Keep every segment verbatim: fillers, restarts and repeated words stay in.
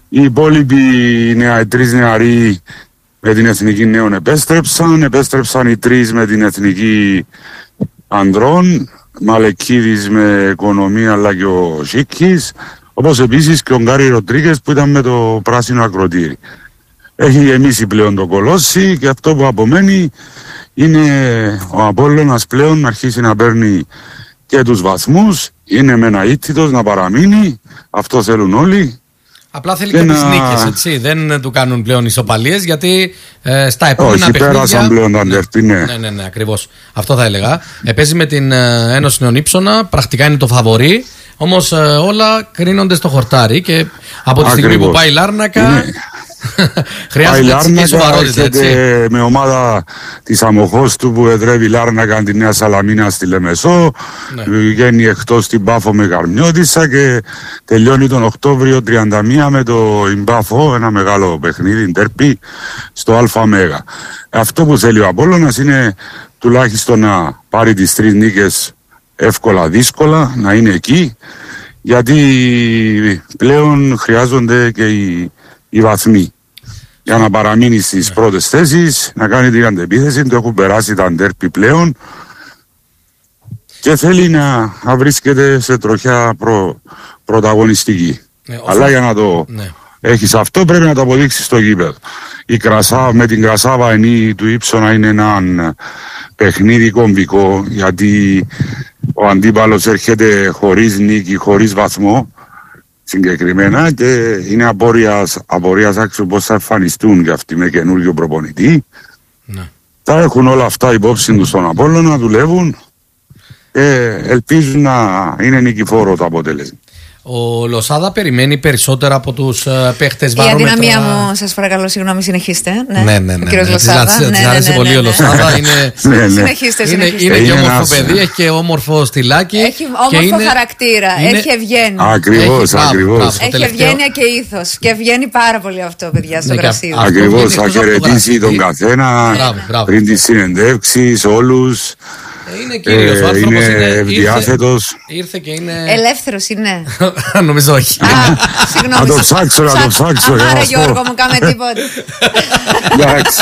Οι υπόλοιποι νεα, τρεις νεαροί με την Εθνική Νέων επέστρεψαν. Επέστρεψαν οι τρεις με την Εθνική Ανδρών. Μαλεκίδης με Οικονομία αλλά και ο Σίκης. Όπως επίσης και ο Γκάρι Ροντρίγκες που ήταν με το πράσινο ακροτήρι. Έχει γεμίσει πλέον το κολόσι και αυτό που απομένει είναι ο Απόλλωνας πλέον να αρχίσει να παίρνει και τους βαθμούς. Είναι με ένα ήττητος να παραμείνει. Αυτό θέλουν όλοι. Απλά θέλει και, και τις να... νίκες, έτσι. Δεν του κάνουν πλέον ισοπαλίες γιατί ε, στα επόμενα Όχι, παιχνίδια... Όχι, πέρασαν πλέον τα ντερπί, ναι. Ναι, ναι, ναι, ακριβώς. Αυτό θα έλεγα. Ε, παίζει με την ε, Ένωση Νέων Ύψωνα, πρακτικά είναι το φαβορί. Όμως ε, όλα κρίνονται στο χορτάρι και από τη στιγμή που πάει η Λάρνακα... Ναι. Χρειάζεται έτσι και σοβαρότητα, έτσι. Με ομάδα της Αμοχώς του που εδρεύει η Λάρνακα τη Νέα Σαλαμίνα στη Λεμεσό, ναι. Βγαίνει εκτός την Πάφο με Καρμιώτισσα και τελειώνει τον Οκτώβριο τριάντα μία με το Ιμπάφο, ένα μεγάλο παιχνίδι, ντέρπι, στο Αλφα Μέγα. Αυτό που θέλει ο Απόλλωνας είναι τουλάχιστον να πάρει τις τρεις νίκες εύκολα δύσκολα, να είναι εκεί, γιατί πλέον χρειάζονται και οι οι βαθμοί για να παραμείνει στις πρώτες θέσεις, να κάνει την αντεπίθεση. Το έχουν περάσει τα ντέρπι πλέον και θέλει να, να βρίσκεται σε τροχιά προ, πρωταγωνιστική. Ναι, αλλά όσο... για να το ναι. έχεις αυτό πρέπει να το αποδείξεις στο γήπεδο. Η Κρασά, με την Κρασάβα ενή του Ύψωνα είναι ένα παιχνίδι κομβικό, γιατί ο αντίπαλος έρχεται χωρίς νίκη, χωρίς βαθμό συγκεκριμένα και είναι απορίας, απορίας άξιο πώς θα εμφανιστούν και αυτοί με καινούργιο προπονητή. Ναι. Θα έχουν όλα αυτά υπόψη τους στον Απόλλωνα, να δουλεύουν και ελπίζουν να είναι νικηφόρο το αποτέλεσμα. Ο Λοσάδα περιμένει περισσότερα από τους uh, παίχτες βαρόμετρα. Η αδυναμία μου, σας παρακαλώ, συγγνώμη, συνεχίστε. Ναι, ναι, ναι. ναι, ναι. Της αρέσει πολύ ο Λοσάδα. Είναι, συνεχίστε, συνεχίστε. Είναι και όμορφο παιδί, έχει και όμορφο στυλάκι. Έχει όμορφο χαρακτήρα, είναι... έχει ευγένεια. Ακριβώς, ακριβώς. Έχει ευγένεια και ήθος. Και βγαίνει πάρα πολύ αυτό, παιδιά, στο γρασίδι. Ακριβώς, θα χαιρετήσει τον καθένα πριν τις συνεντεύξεις, όλους. Είναι κύριος, ο άνθρωπος είναι, είναι ευδιάθετος. Ήρθε, ήρθε και είναι... Ελεύθερος είναι. Νομίζω όχι. Α, συγγνώμη. Να το ψάξω, να το ψάξω. Άρα Γιώργο μου, κάμε τίποτα. Εντάξει.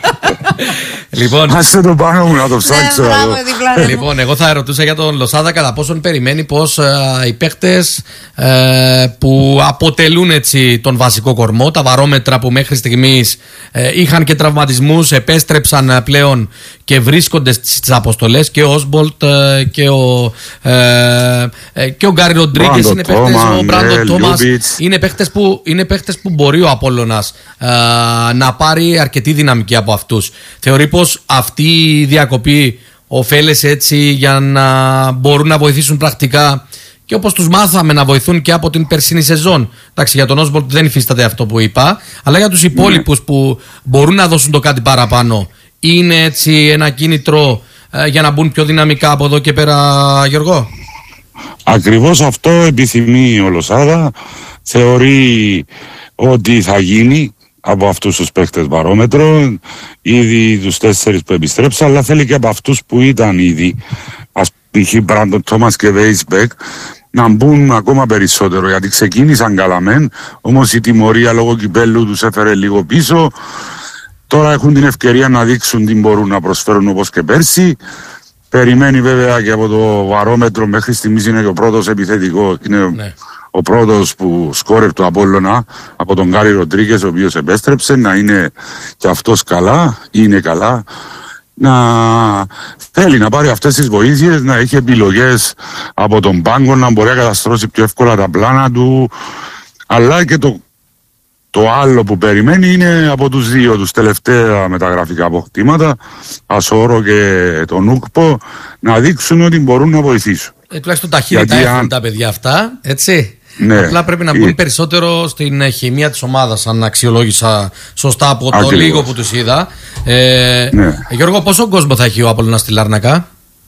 Λοιπόν, άσε το πάνω μου να το ψάξω. Ναι, λοιπόν, εγώ θα ρωτούσα για τον Λοσάδα κατά πόσον περιμένει πως uh, οι παίχτες uh, που αποτελούν έτσι τον βασικό κορμό, τα βαρόμετρα που μέχρι στιγμής uh, είχαν και τραυματισμούς, επέστρεψαν uh, πλέον και βρίσκονται στις αποστολές, και ο Όσμπολτ uh, και ο uh, και ο Γκάρι Ροντρίγκες είναι παίχτες, ο Μπράντον Τόμας είναι παίχτες που, είναι παίχτες που μπορεί ο Απόλλωνας uh, να πάρει αρκετή δυναμική από αυτούς. Θεωρεί πως αυτή η διακοπή ωφέλεσε έτσι για να μπορούν να βοηθήσουν πρακτικά και όπως τους μάθαμε να βοηθούν και από την περσίνη σεζόν. Εντάξει, για τον Όσμπολτ δεν υφίσταται αυτό που είπα, αλλά για τους υπόλοιπους που μπορούν να δώσουν το κάτι παραπάνω, είναι έτσι ένα κίνητρο ε, για να μπουν πιο δυναμικά από εδώ και πέρα, Γιώργο? Ακριβώς αυτό επιθυμεί ο Λοσάδα. Θεωρεί ότι θα γίνει από αυτούς τους παίχτες βαρόμετρο, ήδη τους τέσσερις που επιστρέψαν, αλλά θέλει και από αυτούς που ήταν ήδη, ας π.χ. Μπράντον Τόμας και Βέισμπεκ, να μπουν ακόμα περισσότερο, γιατί ξεκίνησαν καλά μεν, όμως η τιμωρία λόγω κυπέλλου τους έφερε λίγο πίσω. Τώρα έχουν την ευκαιρία να δείξουν τι μπορούν να προσφέρουν όπως και πέρσι. Περιμένει βέβαια και από το βαρόμετρο, μέχρι στιγμής είναι και ο πρώτος επιθετικό, είναι ναι. ο πρώτος που σκόρευε το Απόλλωνα από τον Γκάρι Ροντρίγκες, ο οποίος επέστρεψε, να είναι και αυτός καλά, είναι καλά, να θέλει να πάρει αυτές τις βοήθειες, να έχει επιλογές από τον πάγκο, να μπορεί να καταστρώσει πιο εύκολα τα πλάνα του, αλλά και το Το άλλο που περιμένει είναι από τους δύο, τους τελευταία μεταγραφικά αποκτήματα, Ασόρο και τον Ούκπο, να δείξουν ότι μπορούν να βοηθήσουν. Ε, τουλάχιστον ταχύτητα έχουν αν... τα παιδιά αυτά, έτσι. Ναι. Απλά πρέπει να μπουν ε... περισσότερο στην χημεία της ομάδας, αν αξιολόγησα σωστά από Ακριβώς. το λίγο που τους είδα. Ε, ναι. Γιώργο, πόσο κόσμο θα έχει ο Απόλλωνας στη Λάρνακα?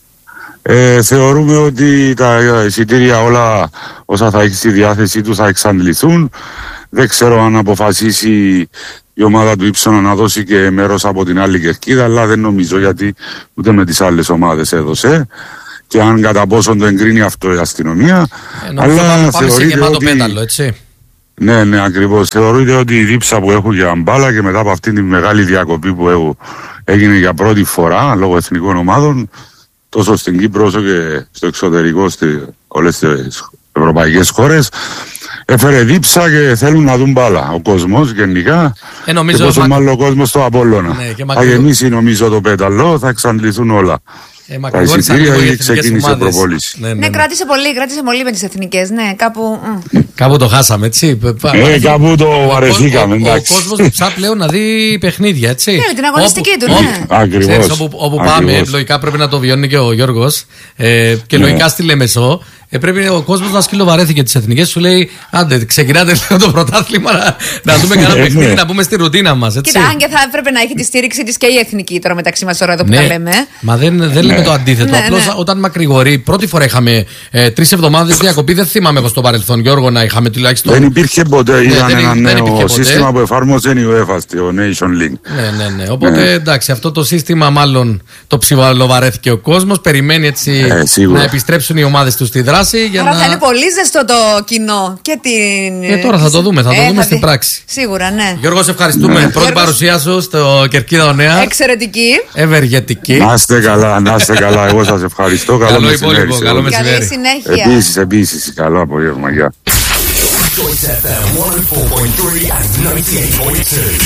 Ε, θεωρούμε ότι τα εισιτήρια όλα όσα θα έχει στη διάθεσή του θα εξαντληθούν. Δεν ξέρω αν αποφασίσει η ομάδα του Ύψωνα να δώσει και μέρος από την άλλη κερκίδα, αλλά δεν νομίζω, γιατί ούτε με τις άλλες ομάδες έδωσε. Και αν κατά πόσον το εγκρίνει αυτό η αστυνομία. Ε, αλλά θα πάμε σε γεμάτο ότι... πέταλο, έτσι. Ναι, ναι, ακριβώς. Θεωρείται ότι η δίψα που έχω για μπάλα και μετά από αυτήν τη μεγάλη διακοπή που έχω, έγινε για πρώτη φορά λόγω εθνικών ομάδων, τόσο στην Κύπρο όσο και στο εξωτερικό, σε όλες τις ευρωπαϊκές χώρες, έφερε δίψα και θέλουν να δουν μπάλα. Ο κόσμος γενικά, ε, νομίζω, και πόσο μα... μάλλον ο κόσμος στο Απόλλωνα. Ναι, θα μακρύ... γεμίσει νομίζω το πέταλο, θα εξαντληθούν όλα. Ε, τα εισιτήρια ήδη ξεκίνησε η προπόληση. Ναι, ναι, ναι. ναι, κράτησε πολύ, κράτησε πολύ με τις εθνικές, ναι, κάπου... Κάπου το χάσαμε, έτσι. Ε, κάπου το αρεθήκαμε, εντάξει. Ο κόσμος ψάχνει πλέον να δει παιχνίδια, έτσι. Ναι, την αγωνιστική του, ναι. Ακριβώς. Όπου πάμε, λογικά πρέπει να το βιώνει και ο Γιώργος και λογικά στη Λεμεσό. Ε, πρέπει ο κόσμος να σκυλοβαρέθηκε τις εθνικές. Σου λέει, άντε, ξεκινάτε το πρωτάθλημα να, να δούμε κανένα παιχνίδι, να πούμε στη ρουτίνα μας. Έτσι. Κοίτα, αν και θα έπρεπε να έχει τη στήριξη της και η εθνική τώρα μεταξύ μας τώρα εδώ που ναι, τα λέμε. Μα δεν, δεν ναι. λέμε το αντίθετο. Ναι, Απλώς ναι. όταν μακρηγορεί, πρώτη φορά είχαμε ε, τρεις εβδομάδες διακοπή. Δεν θυμάμαι εγώ στο παρελθόν, Γιώργο, να είχαμε τουλάχιστον. Δεν υπήρχε ποτέ. Ναι, Ήταν ένα νέο σύστημα που εφάρμοσε η UEFA, το Nation League. Ναι, ναι, ναι. Οπότε ναι. εντάξει, αυτό το σύστημα μάλλον το ψιλοβαρέθηκε ο κόσμος. Περιμένει έτσι ε, να επιστρέψουν οι ομάδες του στη δράση. Για Άρα να... θα είναι πολύ ζεστό το κοινό και την. Ε, τώρα θα το δούμε, θα το ε, δούμε θα στην δει... πράξη. Σίγουρα, ναι. Γιώργο, σε ευχαριστούμε. Ναι. Πρώτη Γιώργος... παρουσία σου στο Κερκίδα Ονέα. Εξαιρετική. Ευεργετική. Να είστε καλά, να είστε καλά. Εγώ σας ευχαριστώ. Καλό μεσημέρι. Καλό μεσημέρι. Καλή συνέχεια. Επίσης, επίσης. Καλό απόγευμα. Γεια.